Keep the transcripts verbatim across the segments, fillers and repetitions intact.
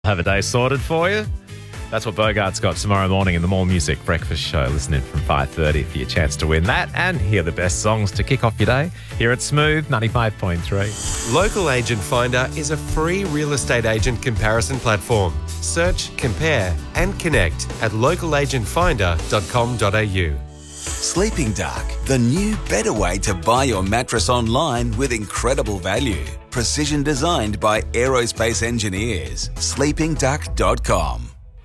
Have a day sorted for you. That's what Bogart's got tomorrow morning in the More Music Breakfast Show. Listen in from five thirty for your chance to win that and hear the best songs to kick off your day here at Smooth ninety-five point three. Local Agent Finder is a free real estate agent comparison platform. Search, compare and connect at local agent finder dot com dot a u. Sleeping Dark, the new, better way to buy your mattress online with incredible value. Precision designed by aerospace engineers. sleeping duck dot com.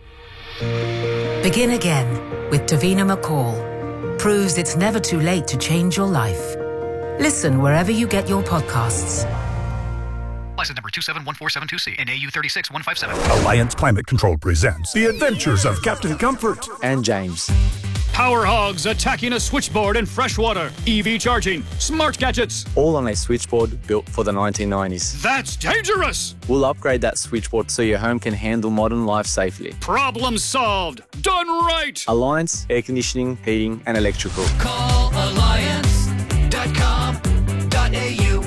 Begin again with Davina McCall. Proves it's never too late to change your life. Listen wherever you get your podcasts. License number two seven one four seven two C and A U three six one five seven. Alliance Climate Control presents The Adventures of Captain Comfort and James. Power hogs attacking a switchboard in freshwater. E V charging. Smart gadgets. All on a switchboard built for the nineteen nineties. That's dangerous. We'll upgrade that switchboard so your home can handle modern life safely. Problem solved. Done right. Alliance Air Conditioning, Heating and Electrical. Call alliance dot com dot a u.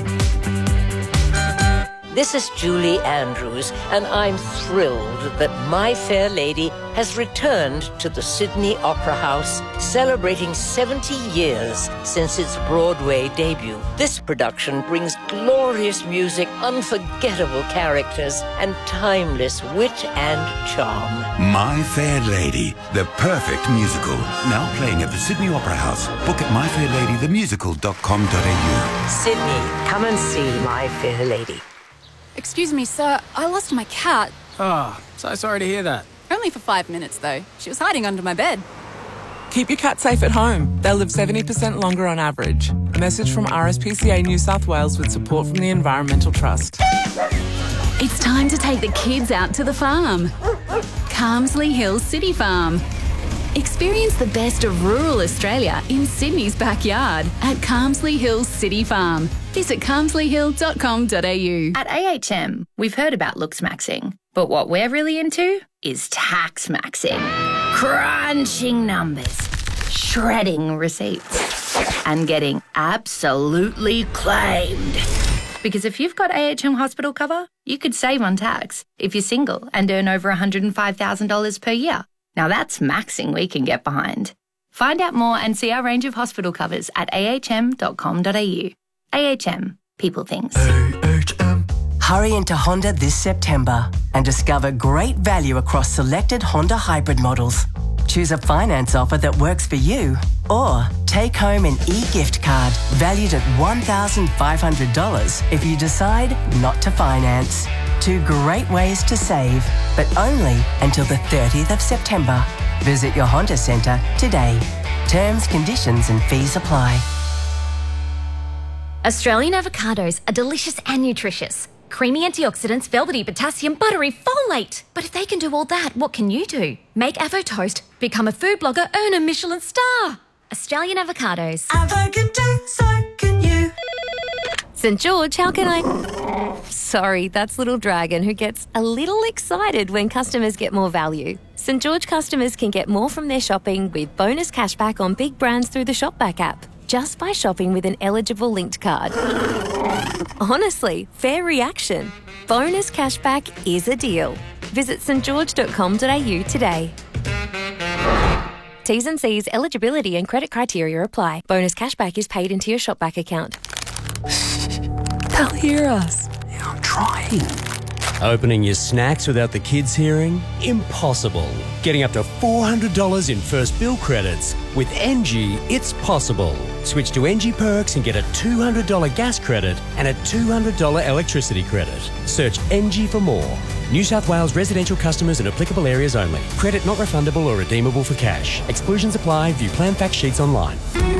This is Julie Andrews, and I'm thrilled that My Fair Lady has returned to the Sydney Opera House, celebrating seventy years since its Broadway debut. This production brings glorious music, unforgettable characters, and timeless wit and charm. My Fair Lady, the perfect musical. Now playing at the Sydney Opera House. Book at my fair lady the musical dot com dot a u. Sydney, come and see My Fair Lady. Excuse me, sir. I lost my cat. Oh, so sorry to hear that. Only for five minutes, though. She was hiding under my bed. Keep your cat safe at home. They'll live seventy percent longer on average. A message from R S P C A New South Wales with support from the Environmental Trust. It's time to take the kids out to the farm. Carmsley Hills City Farm. Experience the best of rural Australia in Sydney's backyard at Carmsley Hills City Farm. Visit carmsley hill dot com dot a u. At A H M, we've heard about looks maxing, but what we're really into is tax maxing. Crunching numbers, shredding receipts, and getting absolutely claimed. Because if you've got A H M hospital cover, you could save on tax if you're single and earn over one hundred five thousand dollars per year. Now that's maxing we can get behind. Find out more and see our range of hospital covers at a h m dot com dot a u. A H M. People things. A H M. Hurry into Honda this September and discover great value across selected Honda hybrid models. Choose a finance offer that works for you, or take home an e-gift card valued at one thousand five hundred dollars if you decide not to finance. Two great ways to save, but only until the thirtieth of September. Visit your Honda Centre today. Terms, conditions and fees apply. Australian avocados are delicious and nutritious. Creamy antioxidants, velvety potassium, buttery folate. But if they can do all that, what can you do? Make Avo Toast, become a food blogger, earn a Michelin star. Australian avocados. Avo can do, so can you. St George, how can I... Sorry, that's Little Dragon, who gets a little excited when customers get more value. St George customers can get more from their shopping with bonus cashback on big brands through the Shopback app, just by shopping with an eligible linked card. Honestly, fair reaction. Bonus cashback is a deal. Visit st george dot com dot a u today. T's and C's, eligibility and credit criteria apply. Bonus cashback is paid into your Shopback account. They'll hear us. Yeah, I'm trying. Opening your snacks without the kids hearing? Impossible. Getting up to four hundred dollars in first bill credits. With N G, it's possible. Switch to N G Perks and get a two hundred dollars gas credit and a two hundred dollars electricity credit. Search N G for more. New South Wales residential customers in applicable areas only. Credit not refundable or redeemable for cash. Exclusions apply. View plan fact sheets online.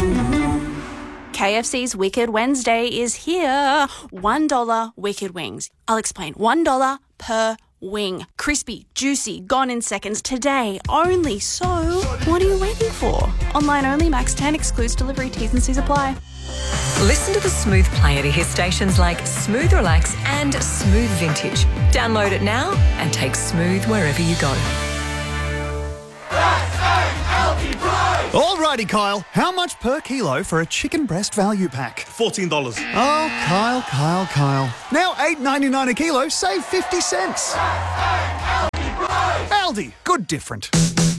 K F C's Wicked Wednesday is here. one dollar Wicked Wings. I'll explain. one dollar per wing. Crispy, juicy, gone in seconds today only. So, what are you waiting for? Online only, max ten, excludes delivery, T's and C's apply. Listen to the Smooth player to hear stations like Smooth Relax and Smooth Vintage. Download it now and take Smooth wherever you go. Alrighty, Kyle. How much per kilo for a chicken breast value pack? fourteen dollars. Oh, Kyle, Kyle, Kyle. Now eight ninety-nine a kilo, save fifty cents. Aldi. Good different.